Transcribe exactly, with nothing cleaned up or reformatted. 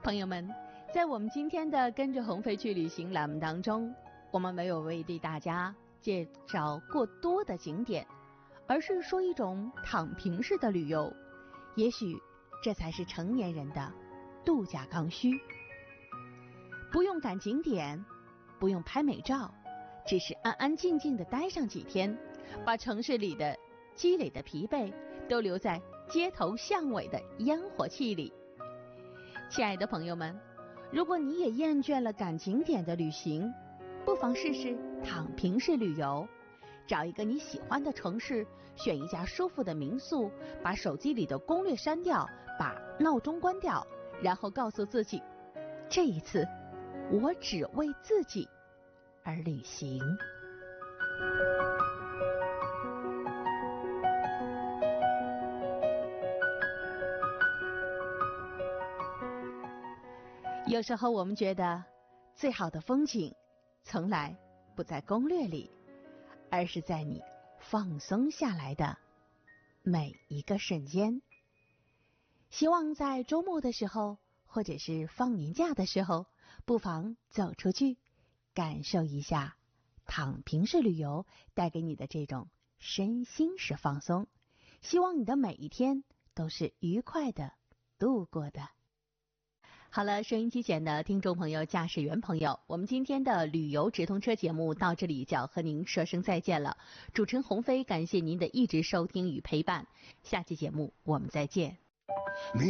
朋友们，在我们今天的跟着鸿飞去旅行栏目当中，我们没有为大家介绍过多的景点，而是说一种躺平式的旅游。也许这才是成年人的度假刚需。不用赶景点，不用拍美照，只是安安静静的待上几天，把城市里的积累的疲惫都留在街头巷尾的烟火气里。亲爱的朋友们，如果你也厌倦了赶景点的旅行，不妨试试躺平式旅游。找一个你喜欢的城市，选一家舒服的民宿，把手机里的攻略删掉，把闹钟关掉，然后告诉自己，这一次我只为自己而旅行。有时候我们觉得最好的风景从来不在攻略里，而是在你放松下来的每一个瞬间。希望在周末的时候，或者是放年假的时候，不妨走出去，感受一下躺平式旅游带给你的这种身心是放松。希望你的每一天都是愉快的度过的。好了，收音机前的听众朋友、驾驶员朋友，我们今天的旅游直通车节目到这里就要和您说声再见了。主持人鸿飞感谢您的一直收听与陪伴，下期节目我们再见。 你